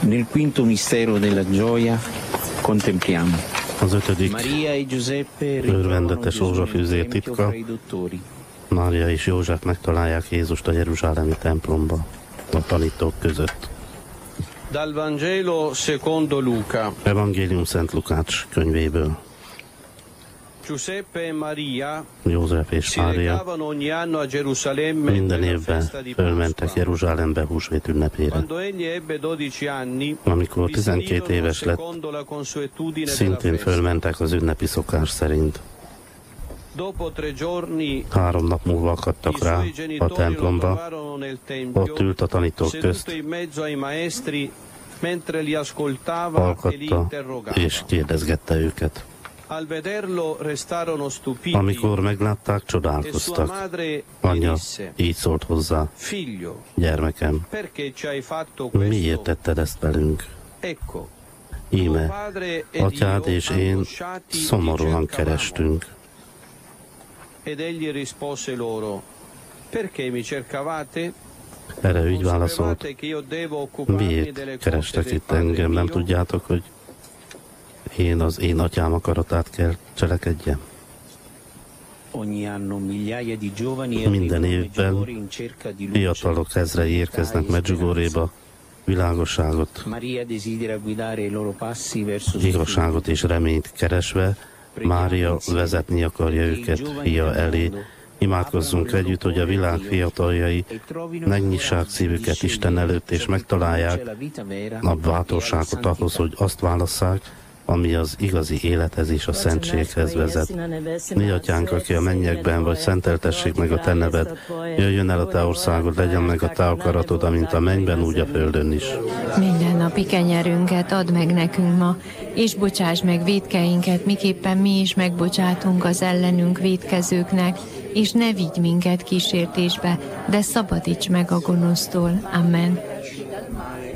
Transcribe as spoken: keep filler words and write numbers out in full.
Nel quinto mistero della gioia contempliamo Az ötödik Maria e Giuseppe örvendetes rózsafűzér titka. Mária és József megtalálják Jézust a jeruzsálemi templomba, a tanítók között. Dal Vangelo secondo Luca. Evangélium Szent Lukács könyvéből. Giuseppe e Maria József és si Mária recavano ogni anno a Gerusalemme minden per la évben festa di fölmentek Pasqua. Jeruzsálembe húsvét ünnepére. Quando egli ebbe dodici anni, Amikor vi tizenkét salirono éves lett, secondo la consuetudine della szintén festa. fölmentek az ünnepi szokás szerint. Dopo tre giorni Három nap múlva i akadtak rá suoi a genitori lo templomba, trovarono nel tempio, ott ült a tanítók seduto közt, in mezzo ai maestri, mentre li ascoltava e li hallgatta interrogava. és kérdezgette őket. Al vederlo restarono stupiti. Amikor meglátták, E sua csodálkoztak. madre gli Anyja disse: így szólt hozzá: Figlio, gyermekem, perché ci hai fatto questo? miért tetted ezt velünk? Ecco, tuo Íme, padre ed atyád io és én angosciati vi szomorúan cercavamo. kerestünk. Ed egli rispose loro: Perché mi cercavate? Erre Non úgy válaszolt: sapevate che io devo occuparmi delle miért cose kerestek del itt Padre engem? Nem mio? tudjátok, hogy én az én atyám akaratát kell cselekedjem? Ogni anno migliaia di giovani Minden arrivano a évben Medjugorje in cerca di luce. fiatalok ezrei érkeznek Medjugorjéba, világosságot, Maria desidera guidare i loro passi verso suo igazságot és reményt keresve. Mária vezetni akarja őket fia elé. Imádkozzunk együtt, hogy a világ fiataljai megnyissák szívüket Isten előtt, és megtalálják a bátorságot ahhoz, hogy azt válasszák, ami az igazi élethez és a szentséghez vezet. Mi atyánk, aki a mennyekben vagy, szenteltessék meg a te neved, jöjjön el a te országod, legyen meg a te akaratod, amint a mennyben, úgy a földön is. Minden napi kenyerünket add meg nekünk ma, és bocsáss meg vétkeinket, miképpen mi is megbocsátunk az ellenünk vétkezőknek, és ne vigy minket kísértésbe, de szabadíts meg a gonosztól. Amen.